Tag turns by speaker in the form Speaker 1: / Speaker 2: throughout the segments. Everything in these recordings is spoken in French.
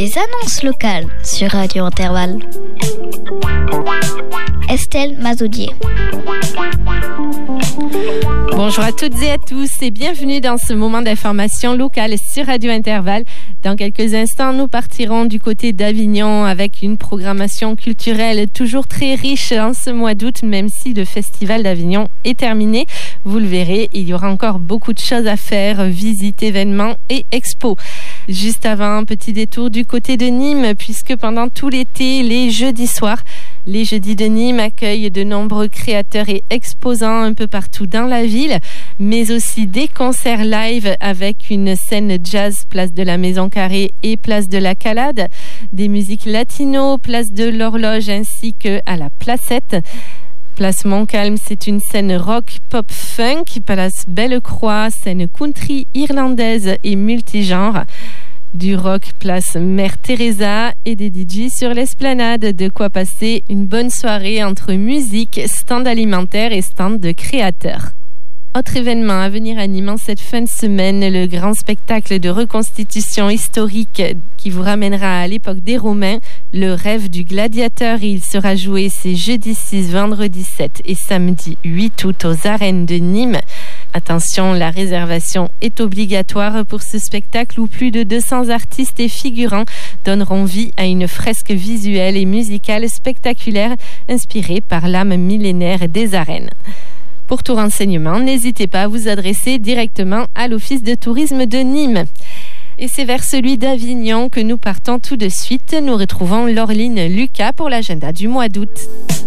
Speaker 1: Les annonces locales sur Radio Intervalle. Estelle Mazoudier.
Speaker 2: Bonjour à toutes et à tous et bienvenue dans ce moment d'information locale sur Radio Intervalle. Dans quelques instants, nous partirons du côté d'Avignon avec une programmation culturelle toujours très riche en ce mois d'août, même si le Festival d'Avignon est terminé. Vous le verrez, il y aura encore beaucoup de choses à faire, visites, événements et expos. Juste avant, un petit détour du côté de Nîmes, puisque pendant tout l'été, les jeudis soirs, les Jeudis de Nîmes accueillent de nombreux créateurs et exposants un peu partout dans la ville, mais aussi des concerts live avec une scène jazz, place de la Maison Carrée et place de la Calade, des musiques latino, place de l'Horloge ainsi que à la Placette. Place Montcalm, c'est une scène rock, pop, funk. Place Belle-Croix, scène country irlandaise et multigenre. Du rock, place Mère Teresa et des DJ sur l'esplanade. De quoi passer une bonne soirée entre musique, stand alimentaire et stand de créateurs. Autre événement à venir à Nîmes cette fin de semaine, le grand spectacle de reconstitution historique qui vous ramènera à l'époque des Romains, le rêve du gladiateur. Il sera joué ces jeudi 6, vendredi 7 et samedi 8 août aux arènes de Nîmes. Attention, la réservation est obligatoire pour ce spectacle où plus de 200 artistes et figurants donneront vie à une fresque visuelle et musicale spectaculaire inspirée par l'âme millénaire des arènes. Pour tout renseignement, n'hésitez pas à vous adresser directement à l'Office de tourisme de Nîmes. Et c'est vers celui d'Avignon que nous partons tout de suite. Nous retrouvons Laureline Lucas pour l'agenda du mois d'août.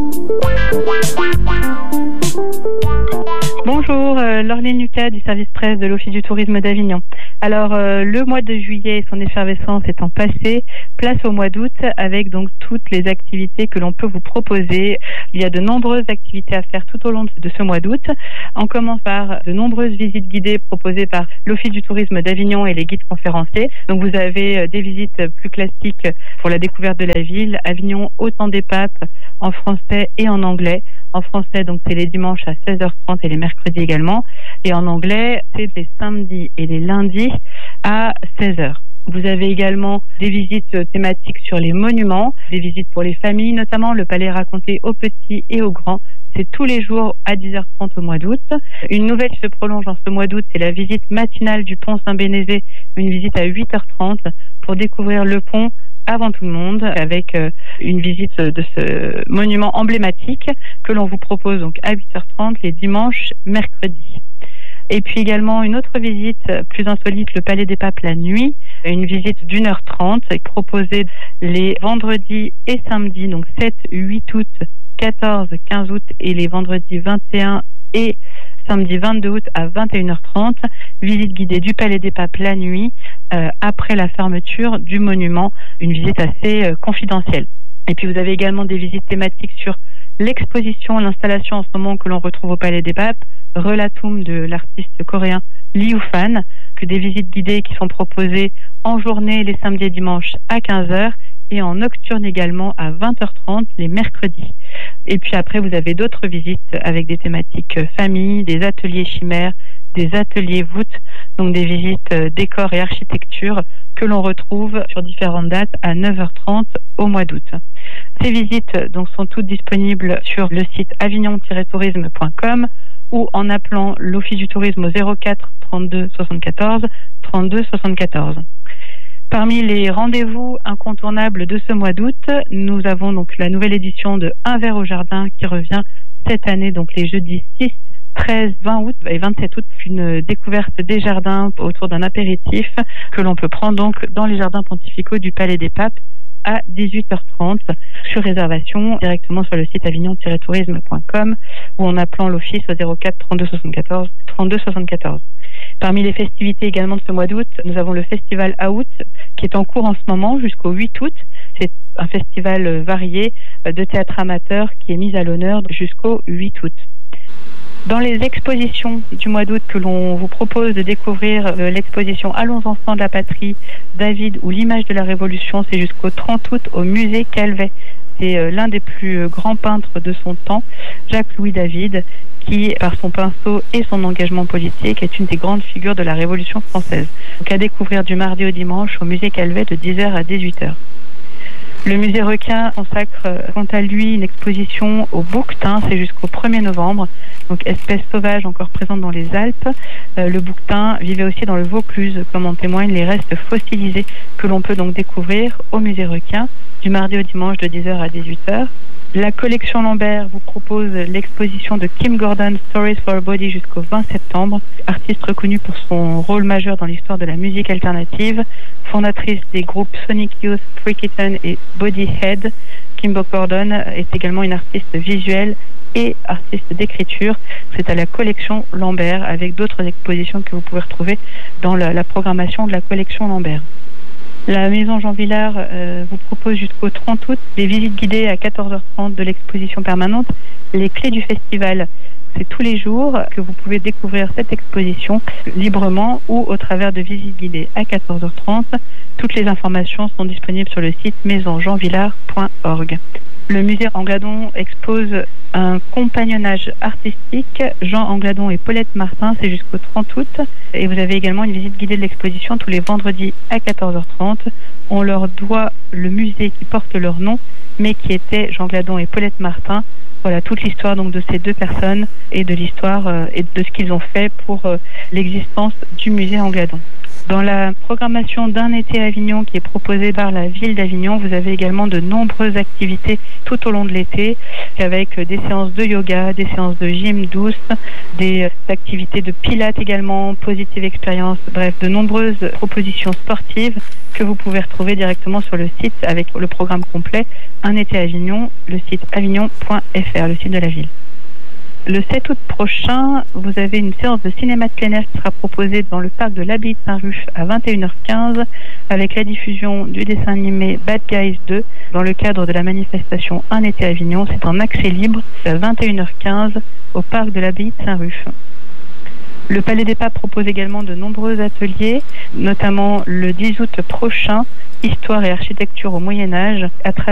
Speaker 3: Bonjour, Laureline Lucas du service presse de l'Office du tourisme d'Avignon. Alors, le mois de juillet et son effervescence étant passé, place au mois d'août avec donc toutes les activités que l'on peut vous proposer. Il y a de nombreuses activités à faire tout au long de ce mois d'août. On commence par de nombreuses visites guidées proposées par l'Office du tourisme d'Avignon et les guides conférenciers. Donc, vous avez des visites plus classiques pour la découverte de la ville. Avignon au temps des papes en français et en anglais. En français, donc, c'est les dimanches à 16h30 et les mercredis également. Et en anglais, c'est les samedis et les lundis à 16h. Vous avez également des visites thématiques sur les monuments, des visites pour les familles, notamment le palais raconté aux petits et aux grands. C'est tous les jours à 10h30 au mois d'août. Une nouvelle qui se prolonge en ce mois d'août, c'est la visite matinale du pont Saint-Bénézé, une visite à 8h30 pour découvrir le pont avant tout le monde, avec une visite de ce monument emblématique que l'on vous propose donc à 8h30 les dimanches, mercredis. Et puis également une autre visite plus insolite, le Palais des Papes la nuit, une visite d'1h30 proposée les vendredis et samedis, donc 7, 8 août, 14, 15 août et les vendredis 21 et samedi 22 août à 21h30, visite guidée du Palais des Papes la nuit après la fermeture du monument, une visite assez confidentielle. Et puis vous avez également des visites thématiques sur l'exposition, l'installation en ce moment que l'on retrouve au Palais des Papes, Relatum de l'artiste coréen Liu Fan, que des visites guidées qui sont proposées en journée les samedis et dimanches à 15h et en nocturne également à 20h30 les mercredis. Et puis après, vous avez d'autres visites avec des thématiques famille, des ateliers chimères, des ateliers voûtes, donc des visites décors et architecture que l'on retrouve sur différentes dates à 9h30 au mois d'août. Ces visites donc sont toutes disponibles sur le site avignon-tourisme.com ou en appelant l'Office du tourisme au 04 32 74 32 74. Parmi les rendez-vous incontournables de ce mois d'août, nous avons donc la nouvelle édition de Un verre au jardin qui revient cette année, donc les jeudis 6, 13, 20 août et 27 août, une découverte des jardins autour d'un apéritif que l'on peut prendre donc dans les jardins pontificaux du Palais des Papes à 18h30 sur réservation directement sur le site avignon-tourisme.com ou en appelant l'office au 04 32 74 32 74. Parmi les festivités également de ce mois d'août, nous avons le festival Août qui est en cours en ce moment jusqu'au 8 août. C'est un festival varié de théâtre amateur qui est mis à l'honneur jusqu'au 8 août. Dans les expositions du mois d'août que l'on vous propose de découvrir, l'exposition Allons enfants de la patrie, David ou l'image de la Révolution, c'est jusqu'au 30 août au musée Calvet c'était l'un des plus grands peintres de son temps, Jacques-Louis David, qui, par son pinceau et son engagement politique, est une des grandes figures de la Révolution française. Donc à découvrir du mardi au dimanche au musée Calvet de 10h à 18h. Le musée Requin consacre quant à lui une exposition au bouquetin, c'est jusqu'au 1er novembre, donc espèce sauvage encore présente dans les Alpes. Le bouquetin vivait aussi dans le Vaucluse, comme en témoignent les restes fossilisés que l'on peut donc découvrir au musée Requin du mardi au dimanche de 10h à 18h. La collection Lambert vous propose l'exposition de Kim Gordon, Stories for a Body jusqu'au 20 septembre. Artiste reconnue pour son rôle majeur dans l'histoire de la musique alternative, fondatrice des groupes Sonic Youth, Free Kitten et Bodyhead, Kim Gordon est également une artiste visuelle et artiste d'écriture. C'est à la collection Lambert avec d'autres expositions que vous pouvez retrouver dans la programmation de la collection Lambert. La Maison Jean Villard vous propose jusqu'au 30 août des visites guidées à 14h30 de l'exposition permanente Les Clés du Festival. C'est tous les jours que vous pouvez découvrir cette exposition librement ou au travers de visites guidées à 14h30. Toutes les informations sont disponibles sur le site maisonjeanvillard.org. Le musée Angladon expose un compagnonnage artistique, Jean Angladon et Paulette Martin, c'est jusqu'au 30 août. Et vous avez également une visite guidée de l'exposition tous les vendredis à 14h30. On leur doit le musée qui porte leur nom, mais qui était Jean Angladon et Paulette Martin. Voilà toute l'histoire donc de ces deux personnes et de l'histoire et de ce qu'ils ont fait pour l'existence du musée Angladon. Dans la programmation d'un été à Avignon qui est proposée par la ville d'Avignon, vous avez également de nombreuses activités tout au long de l'été, avec des séances de yoga, des séances de gym douce, des activités de pilates également, Positive Experience, bref, de nombreuses propositions sportives que vous pouvez retrouver directement sur le site avec le programme complet Un été à Avignon, le site avignon.fr, le site de la ville. Le 7 août prochain, vous avez une séance de cinéma de plein air qui sera proposée dans le parc de l'Abbaye de Saint-Ruf à 21h15 avec la diffusion du dessin animé Bad Guys 2 dans le cadre de la manifestation Un été à Avignon. C'est en accès libre à 21h15 au parc de l'Abbaye de Saint-Ruf. Le Palais des Papes propose également de nombreux ateliers, notamment le 10 août prochain, Histoire et architecture au Moyen-Âge, à travers